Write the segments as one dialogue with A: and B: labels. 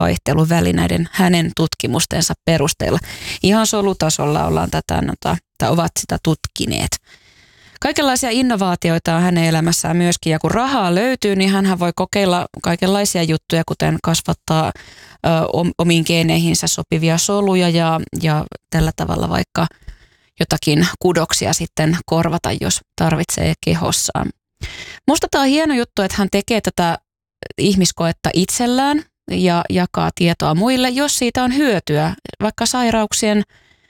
A: vaihteluvälineiden hänen tutkimustensa perusteella. Ihan solutasolla ovat sitä tutkineet. Kaikenlaisia innovaatioita on hänen elämässään myöskin, ja kun rahaa löytyy, niin hän voi kokeilla kaikenlaisia juttuja, kuten kasvattaa omiin geeneihinsä sopivia soluja ja tällä tavalla vaikka jotakin kudoksia sitten korvata, jos tarvitsee kehossaan. Musta tämä on hieno juttu, että hän tekee tätä ihmiskoetta itsellään ja jakaa tietoa muille, jos siitä on hyötyä, vaikka sairauksien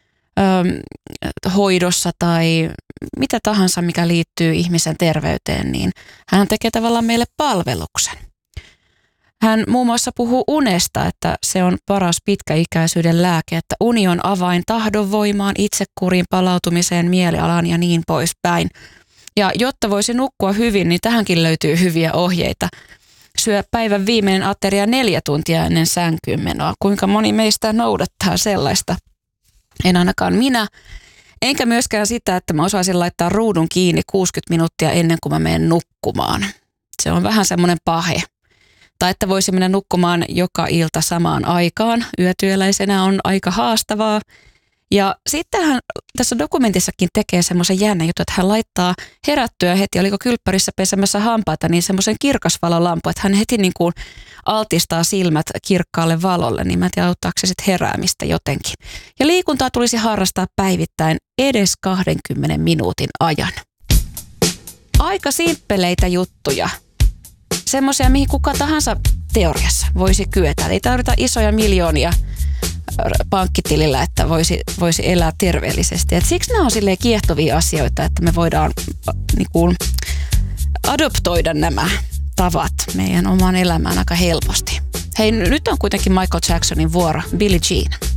A: hoidossa tai mitä tahansa, mikä liittyy ihmisen terveyteen, niin hän tekee tavallaan meille palveluksen. Hän muun muassa puhuu unesta, että se on paras pitkäikäisyyden lääke, että uni on avain tahdonvoimaan, itsekuriin, palautumiseen, mielialaan ja niin poispäin. Ja jotta voisi nukkua hyvin, niin tähänkin löytyy hyviä ohjeita. Syö päivän viimeinen ateria 4 tuntia ennen sänkyyn menoa. Kuinka moni meistä noudattaa sellaista? En ainakaan minä. Enkä myöskään sitä, että mä osaisin laittaa ruudun kiinni 60 minuuttia ennen kuin mä menen nukkumaan. Se on vähän semmoinen pahe. Tai että voisi mennä nukkumaan joka ilta samaan aikaan. Yötyöläisenä on aika haastavaa. Ja sitten hän tässä dokumentissakin tekee semmoisen jännän jutun, että hän laittaa herättyä heti, oliko kylppärissä pesemässä hampaita, niin semmoisen kirkasvalolampu, että hän heti niin kuin altistaa silmät kirkkaalle valolle, niin mä en tiedä, auttaako se sitten heräämistä jotenkin. Ja liikuntaa tulisi harrastaa päivittäin edes 20 minuutin ajan. Aika simppeleitä juttuja. Semmoisia, mihin kuka tahansa teoriassa voisi kyetä. Ei tarvita isoja miljoonia pankkitilillä, että voisi elää terveellisesti. Et siksi nämä on silleen kiehtovia asioita, että me voidaan niin kuin adoptoida nämä tavat meidän omaan elämään aika helposti. Hei, nyt on kuitenkin Michael Jacksonin vuoro, Billie Jean.